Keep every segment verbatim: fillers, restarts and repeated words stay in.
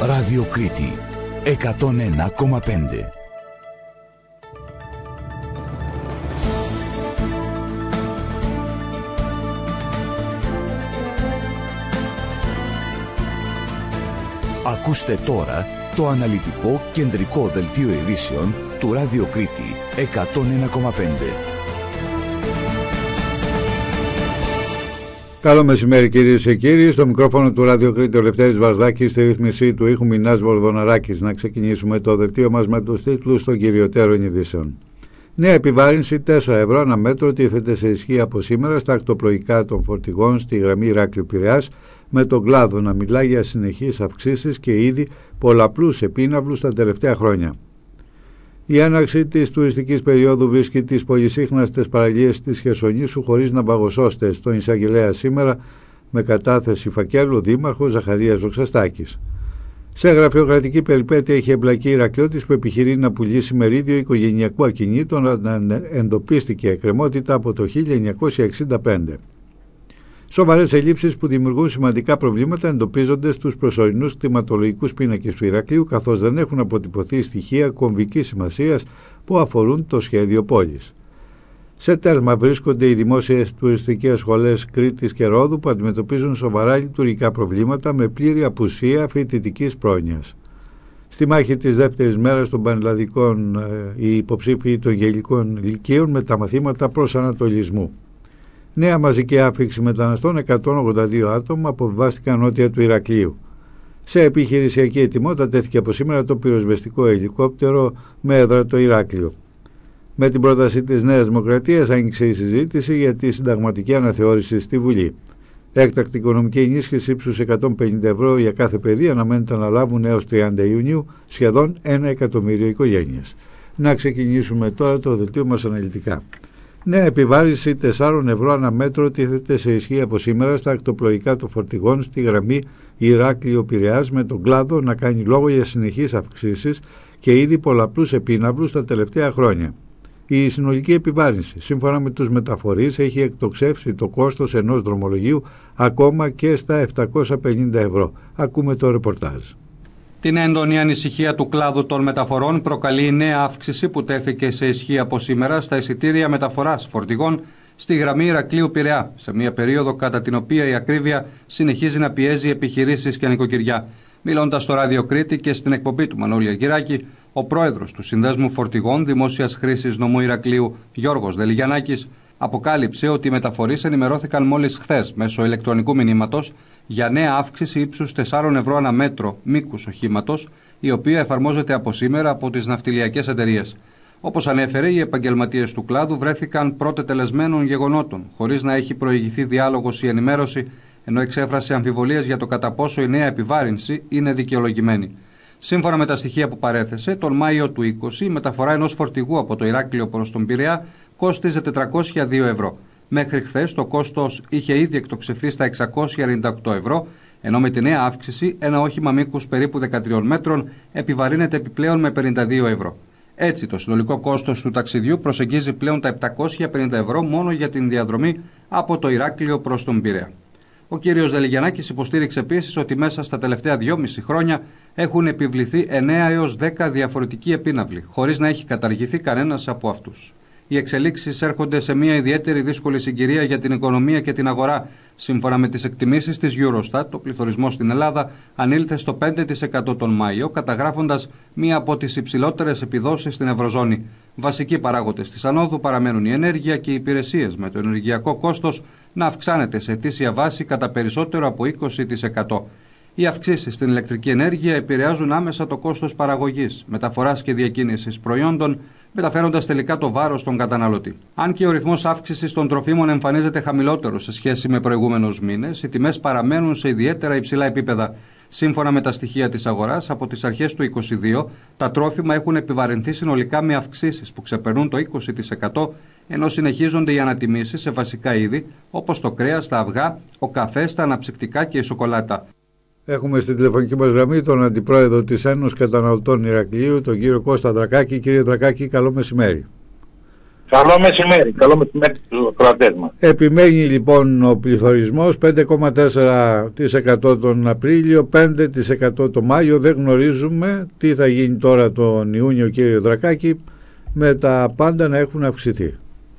Ράδιο Κρήτη εκατόν ένα κόμμα πέντε. Ακούστε τώρα το αναλυτικό κεντρικό δελτίο ειδήσεων του Ράδιο Κρήτη εκατόν ένα κόμμα πέντε. Καλό μεσημέρι κυρίες και κύριοι. Στο μικρόφωνο του Ράδιο Κρήτη ο Λευτέρης Βαρδάκης, στη ρύθμιση του ήχου Μινάς Βορδοναράκης. Να ξεκινήσουμε το δελτίο μας με τους τίτλους των κυριωτέρων ειδήσεων. Νέα επιβάρυνση τέσσερα ευρώ ανά μέτρο τίθεται σε ισχύ από σήμερα στα ακτοπλοϊκά των φορτηγών στη γραμμή Ηράκλειο-Πειραιάς, με τον κλάδο να μιλά για συνεχείς αυξήσεις και ήδη πολλαπλούς επίναυλους τα τελευταία χρόνια. Η έναρξη της τουριστικής περίοδου βρίσκει τις πολυσύχναστες παραλίες της Χερσονήσου χωρίς να παγωσώστε στον εισαγγελέα σήμερα, με κατάθεση φακέλου Δήμαρχος Ζαχαρίας Δοξαστάκης. Σε γραφειοκρατική περιπέτεια έχει εμπλακεί η Ηρακλειώτης που επιχειρεί να πουλήσει μερίδιο οικογενειακού ακινήτου, να εντοπίστηκε εκκρεμότητα από το χίλια εννιακόσια εξήντα πέντε. Σοβαρές ελλείψεις που δημιουργούν σημαντικά προβλήματα εντοπίζονται στους προσωρινούς κτηματολογικούς πίνακες του Ηρακλείου, καθώς δεν έχουν αποτυπωθεί στοιχεία κομβικής σημασίας που αφορούν το σχέδιο πόλης. Σε τέλμα βρίσκονται οι δημόσιες τουριστικές σχολές Κρήτης και Ρόδου που αντιμετωπίζουν σοβαρά λειτουργικά προβλήματα με πλήρη απουσία φοιτητικής πρόνοιας. Στη μάχη της δεύτερης μέρας των πανελλαδικών ε, οι υποψήφοι των γελικών λυκείων με τα μαθήματα προσανατολισμού. Νέα μαζική άφιξη μεταναστών, εκατόν ογδόντα δύο άτομα αποβιβάστηκαν νότια του Ηρακλείου. Σε επιχειρησιακή ετοιμότητα τέθηκε από σήμερα το πυροσβεστικό ελικόπτερο με έδρα το Ηράκλειο. Με την πρόταση της Νέας Δημοκρατίας άνοιξε η συζήτηση για τη συνταγματική αναθεώρηση στη Βουλή. Έκτακτη οικονομική ενίσχυση ύψους εκατόν πενήντα ευρώ για κάθε παιδί αναμένεται να λάβουν έως τριάντα Ιουνίου σχεδόν ένα εκατομμύριο οικογένειες. Να ξεκινήσουμε τώρα το δελτίο μας αναλυτικά. Νέα επιβάρυνση τεσσάρων ευρώ ανά μέτρο τίθεται σε ισχύ από σήμερα στα ακτοπλοϊκά των φορτηγών στη γραμμή Ηράκλειο-Πειραιάς, με τον κλάδο να κάνει λόγο για συνεχείς αυξήσεις και ήδη πολλαπλούς επίναυλους τα τελευταία χρόνια. Η συνολική επιβάρυνση, σύμφωνα με τους μεταφορείς, έχει εκτοξεύσει το κόστος ενός δρομολογίου ακόμα και στα επτακόσια πενήντα ευρώ. Ακούμε το ρεπορτάζ. Την έντονη ανησυχία του κλάδου των μεταφορών προκαλεί η νέα αύξηση που τέθηκε σε ισχύ από σήμερα στα εισιτήρια μεταφοράς φορτηγών στη γραμμή Ηρακλείου-Πειραιά, σε μια περίοδο κατά την οποία η ακρίβεια συνεχίζει να πιέζει επιχειρήσεις και νοικοκυριά. Μιλώντας στο Ράδιο Κρήτη και στην εκπομπή του Μανώλη Αγκυράκη, ο πρόεδρος του Συνδέσμου Φορτηγών Δημόσιας Χρήσης Νομού Ηρακλείου, Γιώργος Δελιγιαννάκης, αποκάλυψε ότι οι μεταφορείς ενημερώθηκαν μόλις χθες μέσω ηλεκτρονικού μηνύματος για νέα αύξηση ύψους τεσσάρων ευρώ ανά μέτρο μήκους οχήματος, η οποία εφαρμόζεται από σήμερα από τις ναυτιλιακές εταιρείες. Όπως ανέφερε, οι επαγγελματίες του κλάδου βρέθηκαν πρωτετελεσμένων γεγονότων, χωρίς να έχει προηγηθεί διάλογος ή ενημέρωση, ενώ εξέφρασε αμφιβολίες για το κατά πόσο η νέα επιβάρυνση είναι δικαιολογημένη. Σύμφωνα με τα στοιχεία που παρέθεσε, τον Μάιο του είκοσι η μεταφορά ενός φορτηγού από το Ηράκλειο προς τον Πειραιά κόστιζε τετρακόσια δύο ευρώ. Μέχρι χθες το κόστος είχε ήδη εκτοξευθεί στα εξακόσια ενενήντα οκτώ ευρώ, ενώ με τη νέα αύξηση ένα όχημα μήκους περίπου δεκατριών μέτρων επιβαρύνεται επιπλέον με πενήντα δύο ευρώ. Έτσι, το συνολικό κόστος του ταξιδιού προσεγγίζει πλέον τα επτακόσια πενήντα ευρώ μόνο για την διαδρομή από το Ηράκλειο προς τον Πειραιά. Ο κ. Δελιγιαννάκης υποστήριξε επίσης ότι μέσα στα τελευταία δυόμιση χρόνια έχουν επιβληθεί εννέα έως δέκα διαφορετικοί επίναυλοι, χωρίς να έχει καταργηθεί κανένας από αυτούς. Οι εξελίξεις έρχονται σε μια ιδιαίτερη δύσκολη συγκυρία για την οικονομία και την αγορά. Σύμφωνα με τις εκτιμήσεις της Eurostat, ο πληθωρισμός στην Ελλάδα ανήλθε στο πέντε τοις εκατό τον Μάιο, καταγράφοντας μία από τις υψηλότερες επιδόσεις στην Ευρωζώνη. Βασικοί παράγοντες της ανόδου παραμένουν η ενέργεια και οι υπηρεσίες, με το ενεργειακό κόστος να αυξάνεται σε ετήσια βάση κατά περισσότερο από είκοσι τοις εκατό. Οι αυξήσεις στην ηλεκτρική ενέργεια επηρεάζουν άμεσα το κόστος παραγωγής, μεταφοράς και διακίνησης προϊόντων, μεταφέροντας τελικά το βάρος στον καταναλωτή. Αν και ο ρυθμός αύξησης των τροφίμων εμφανίζεται χαμηλότερο σε σχέση με προηγούμενους μήνες, οι τιμές παραμένουν σε ιδιαίτερα υψηλά επίπεδα. Σύμφωνα με τα στοιχεία της αγοράς, από τις αρχές του είκοσι δύο, τα τρόφιμα έχουν επιβαρυνθεί συνολικά με αυξήσεις που ξεπερνούν το είκοσι τοις εκατό, ενώ συνεχίζονται οι ανατιμήσεις σε βασικά είδη, όπως το κρέας, τα αυγά, ο καφές, τα αναψυκτικά και η σοκολάτα. Έχουμε στην τηλεφωνική μας γραμμή τον Αντιπρόεδρο της Ένωσης Καταναλωτών Ηρακλείου, τον κύριο Κώστα Δρακάκη. Κύριε Δρακάκη, καλό μεσημέρι. Καλό μεσημέρι, καλό μεσημέρι στους ακροατές μας. Επιμένει λοιπόν ο πληθωρισμός πέντε κόμμα τέσσερα τοις εκατό τον Απρίλιο, πέντε τοις εκατό το Μάιο. Δεν γνωρίζουμε τι θα γίνει τώρα τον Ιούνιο, κύριε Δρακάκη, με τα πάντα να έχουν αυξηθεί.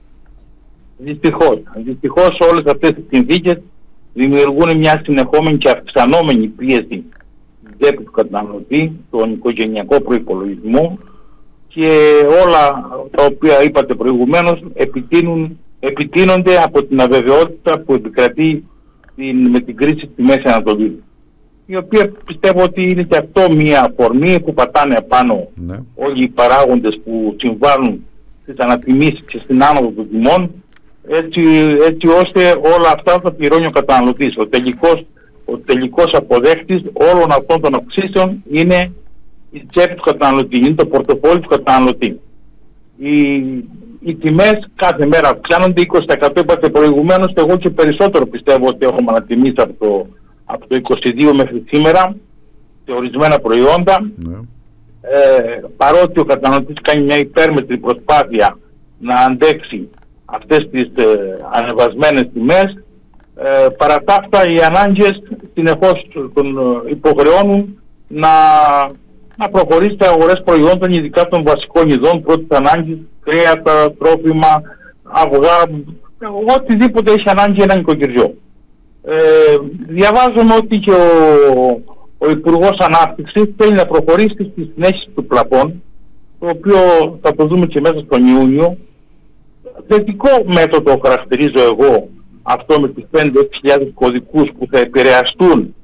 Δυστυχώς, δυστυχώς όλες αυτές τις συνθήκες δημιουργούν μια συνεχόμενη και αυξανόμενη πίεση στην τσέπη του καταναλωτή, τον οικογενειακό προϋπολογισμό, και όλα τα οποία είπατε προηγουμένως επιτείνουν, επιτείνονται από την αβεβαιότητα που επικρατεί την, με την κρίση στη Μέση Ανατολή, η οποία πιστεύω ότι είναι και αυτό μια αφορμή που πατάνε απάνω ναι. όλοι οι παράγοντες που συμβάλλουν στις ανατιμήσεις και στην άνοδο των τιμών, έτσι, έτσι ώστε όλα αυτά θα πληρώνει ο καταναλωτής. Ο τελικός, ο τελικός αποδέχτης όλων αυτών των αυξήσεων είναι η τσέπη του καταναλωτή, είναι το πορτοφόλι του καταναλωτή. Οι, οι τιμές κάθε μέρα αυξάνονται, είκοσι τοις εκατό είπατε προηγουμένως, και εγώ και περισσότερο πιστεύω ότι έχουμε ανατιμήσει από το, από το είκοσι δύο μέχρι σήμερα σε ορισμένα προϊόντα. Ναι. Ε, παρότι ο καταναλωτής κάνει μια υπέρμετρη προσπάθεια να αντέξει αυτές τις ε, ανεβασμένες τιμές, ε, παρά τα αυτά οι ανάγκες συνεχώς τον υποχρεώνουν να να προχωρήσει σε αγορές προϊόντων, ειδικά των βασικών ειδών πρώτης ανάγκης, κρέατα, τρόφιμα, αυγά, οτιδήποτε έχει ανάγκη ένα νοικοκυριό. Ε, διαβάζουμε ότι και ο, ο Υπουργός Ανάπτυξης θέλει να προχωρήσει στη συνέχιση του πλαφών, το οποίο θα το δούμε και μέσα στον Ιούνιο. Θετικό μέθοδο χαρακτηρίζω εγώ αυτό με τις πέντε έξι χιλιάδες κωδικούς που θα επηρεαστούν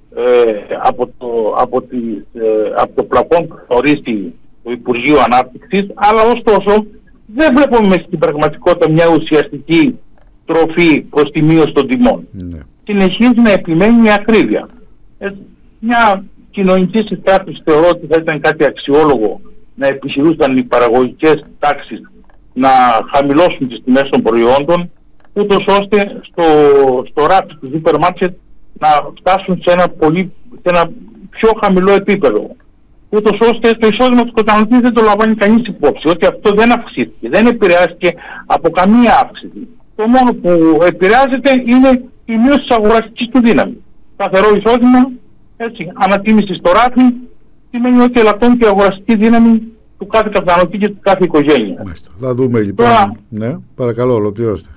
Ε, από, το, από, τις, ε, από το πλαφόν που θα ορίσει το Υπουργείο Ανάπτυξης, αλλά ωστόσο δεν βλέπουμε στην πραγματικότητα μια ουσιαστική τροφή προς τη μείωση των τιμών. Ναι. Συνεχίζει να επιμένει μια ακρίβεια. Ε, μια κοινωνική συστάθμιση θεωρώ ότι θα ήταν κάτι αξιόλογο να επιχειρούσαν οι παραγωγικές τάξεις να χαμηλώσουν τις τιμές των προϊόντων, ούτως ώστε στο, στο ράφι του σούπερ μάρκετ να φτάσουν σε ένα, πολύ, σε ένα πιο χαμηλό επίπεδο. Ούτως ώστε το εισόδημα του καταναλωτή δεν το λαμβάνει κανείς υπόψη, ότι αυτό δεν αυξήθηκε, δεν επηρεάστηκε από καμία αύξηση. Το μόνο που επηρεάζεται είναι η μείωση της αγοραστικής του δύναμης. Σταθερό εισόδημα, έτσι, ανατίμηση στο ράφι, σημαίνει ότι ελαττώνει και η αγοραστική δύναμη του κάθε καταναλωτή και του κάθε οικογένεια. Μάλιστα. Θα δούμε λοιπόν. Τώρα, ναι, παρακαλώ, ολοκληρώστε.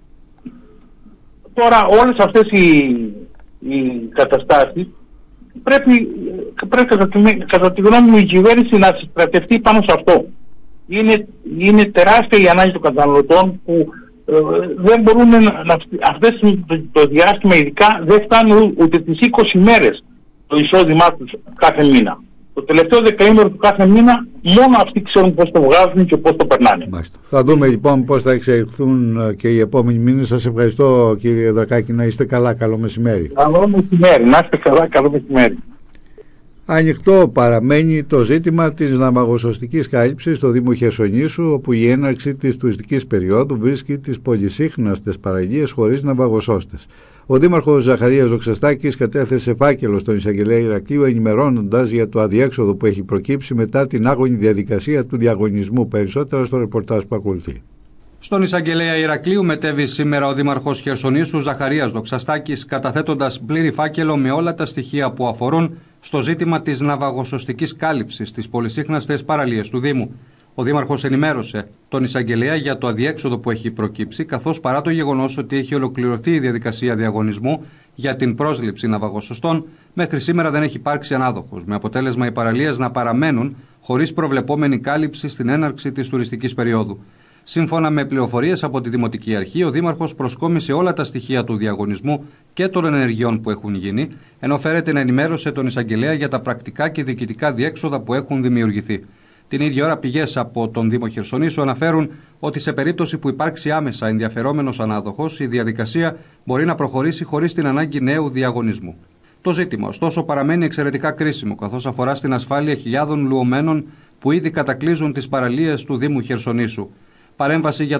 Τώρα όλες αυτές οι οι καταστάσεις πρέπει, πρέπει κατά, τη, κατά τη γνώμη μου η κυβέρνηση να στρατευτεί πάνω σε αυτό. Είναι, είναι τεράστια η ανάγκη των καταναλωτών που ε, δεν μπορούν να, να αυτές το, το διάστημα ειδικά δεν φτάνουν ούτε τις είκοσι μέρες το εισόδημά τους κάθε μήνα. Το τελευταίο δεκαήμερο του κάθε μήνα μόνο αυτοί ξέρουν πώς το βγάζουν και πώς το περνάνε. Μάλιστα. Θα δούμε λοιπόν πώς θα εξελιχθούν και οι επόμενοι μήνες. Σας ευχαριστώ κύριε Δρακάκη, να είστε καλά, καλό μεσημέρι. Καλό μεσημέρι, να είστε καλά, καλό μεσημέρι. Ανοιχτό παραμένει το ζήτημα της ναυαγοσωστικής κάλυψης στο Δήμο Χερσονήσου, όπου η έναρξη της τουριστικής περίοδου βρίσκει τις πολυσύχναστες παραλίες χωρίς ναυαγοσώστες. Ο Δήμαρχος Ζαχαρίας Δοξαστάκης κατέθεσε φάκελο στον Εισαγγελέα Ηρακλείου, ενημερώνοντας για το αδιέξοδο που έχει προκύψει μετά την άγωνη διαδικασία του διαγωνισμού. Περισσότερα στο ρεπορτάζ που ακολουθεί. Στον Εισαγγελέα Ηρακλείου μετέβη σήμερα ο Δήμαρχος Χερσονήσου Ζαχαρίας Δοξαστάκης, καταθέτοντας πλήρη φάκελο με όλα τα στοιχεία που αφορούν στο ζήτημα της ναυαγοσωστικής κάλυψης στις πολυσύχναστες παραλίες του Δήμου. Ο Δήμαρχος ενημέρωσε τον Εισαγγελέα για το αδιέξοδο που έχει προκύψει, καθώς παρά το γεγονός ότι έχει ολοκληρωθεί η διαδικασία διαγωνισμού για την πρόσληψη ναυαγοσωστών, μέχρι σήμερα δεν έχει υπάρξει ανάδοχος, με αποτέλεσμα οι παραλίες να παραμένουν χωρίς προβλεπόμενη κάλυψη στην έναρξη της τουριστικής περίοδου. Σύμφωνα με πληροφορίες από τη Δημοτική Αρχή, ο Δήμαρχος προσκόμισε όλα τα στοιχεία του διαγωνισμού και των ενεργειών που έχουν γίνει, ενώ φέρεται να ενημέρωσε τον Εισαγγελέα για τα πρακτικά και διοικητικά διέξοδα που έχουν δημιουργηθεί. Την ίδια ώρα, πηγές από τον Δήμο Χερσονήσου αναφέρουν ότι σε περίπτωση που υπάρξει άμεσα ενδιαφερόμενος ανάδοχος, η διαδικασία μπορεί να προχωρήσει χωρίς την ανάγκη νέου διαγωνισμού. Το ζήτημα, ωστόσο, παραμένει εξαιρετικά κρίσιμο, καθώς αφορά στην ασφάλεια χιλιάδων λουωμένων που ήδη κατακλείζουν τις παραλίες του Δήμου Χερσονήσου. Παρέμβαση για